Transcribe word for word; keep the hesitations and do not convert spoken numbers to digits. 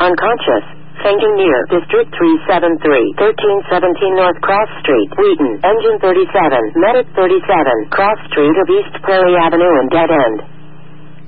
unconscious. Fainting near District three seven three, thirteen seventeen North Cross Street, Wheaton. Engine thirty-seven, Medic thirty-seven, Cross Street of East Prairie Avenue and Dead End.